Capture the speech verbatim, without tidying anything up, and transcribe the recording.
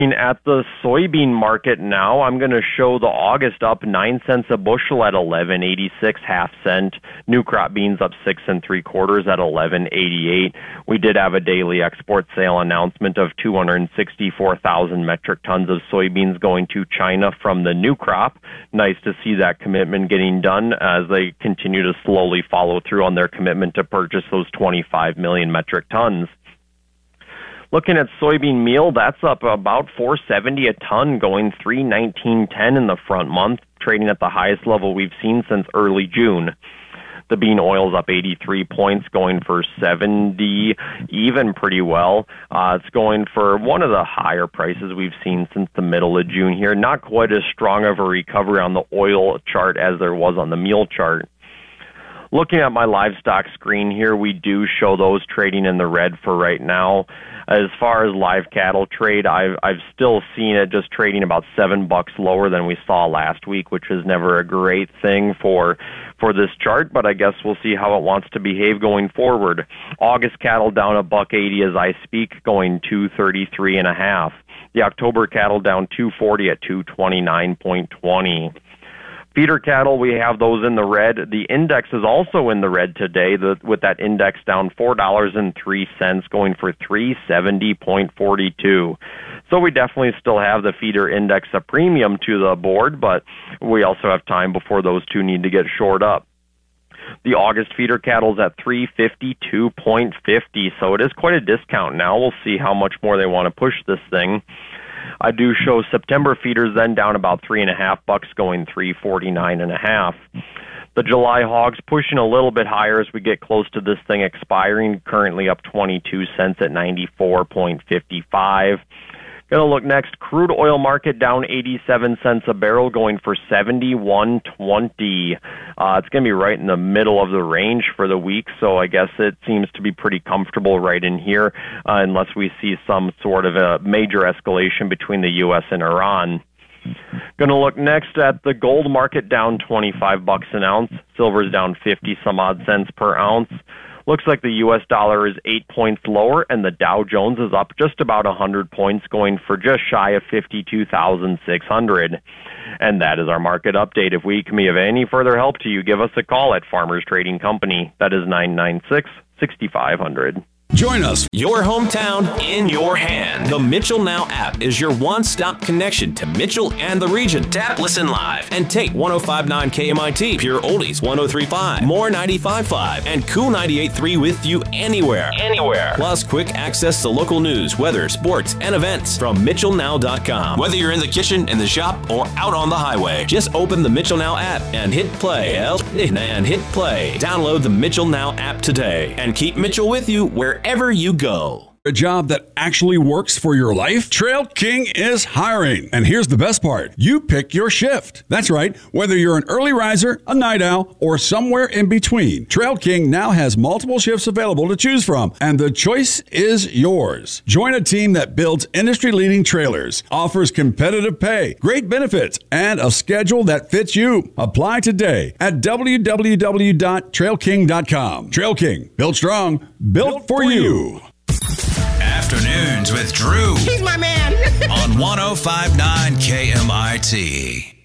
At the soybean market now, I'm going to show the August up nine cents a bushel at eleven eighty-six, half cent. New crop beans up six and three quarters at eleven eighty-eight. We did have a daily export sale announcement of two hundred sixty-four thousand metric tons of soybeans going to China from the new crop. Nice to see that commitment getting done as they continue to slowly follow through on their commitment to purchase those twenty-five million metric tons. Looking at soybean meal, that's up about four seventy a ton, going three nineteen ten in the front month, trading at the highest level we've seen since early June. The bean oil's up eighty-three points, going for seventy, even pretty well. Uh, it's going for one of the higher prices we've seen since the middle of June here. Not quite as strong of a recovery on the oil chart as there was on the meal chart. Looking at my livestock screen here, we do show those trading in the red for right now. As far as live cattle trade, I've, I've still seen it just trading about seven bucks lower than we saw last week, which is never a great thing for for this chart, but I guess we'll see how it wants to behave going forward. August cattle down a buck eighty as I speak, going two thirty-three and a half. The October cattle down two forty at two twenty-nine twenty. Feeder cattle, we have those in the red. The index is also in the red today, the, with that index down four dollars and three cents, going for three seventy forty-two. So we definitely still have the feeder index a premium to the board, but we also have time before those two need to get shored up. The August feeder cattle's at three fifty-two fifty, so it is quite a discount now. We'll see how much more they want to push this thing. I do show September feeders then down about three and a half bucks, going three forty-nine and a half. The July hogs pushing a little bit higher as we get close to this thing expiring, currently up twenty-two cents at ninety-four fifty-five. Going to look next, crude oil market down eighty-seven cents a barrel, going for seventy-one twenty. Uh, it's going to be right in the middle of the range for the week, so I guess it seems to be pretty comfortable right in here, uh, unless we see some sort of a major escalation between the U S and Iran. Going to look next at the gold market, down twenty-five bucks an ounce. Silver's down fifty some odd cents per ounce. Looks like the U S dollar is eight points lower, and the Dow Jones is up just about one hundred points, going for just shy of fifty-two thousand six hundred. And that is our market update. If we can be of any further help to you, give us a call at Farmers Trading Company. That is nine nine six, six five zero zero. Join us. Your hometown in your hand. The Mitchell Now app is your one-stop connection to Mitchell and the region. Tap Listen Live and take one oh five point nine K M I T, Pure Oldies one oh three point five, More ninety-five point five, and Cool ninety-eight point three with you anywhere. Anywhere. Plus quick access to local news, weather, sports, and events from Mitchell Now dot com. Whether you're in the kitchen, in the shop, or out on the highway, just open the Mitchell Now app and hit play. And hit play. Download the Mitchell Now app today and keep Mitchell with you wherever Wherever you go. A job that actually works for your life? Trail King is hiring. And here's the best part. You pick your shift. That's right. Whether you're an early riser, a night owl, or somewhere in between, Trail King now has multiple shifts available to choose from, and the choice is yours. Join a team that builds industry-leading trailers, offers competitive pay, great benefits, and a schedule that fits you. Apply today at w w w dot trail king dot com. Trail King, built strong, built, built for, for you. you. Afternoons with Drew. He's my man. On one oh five point nine K M I T.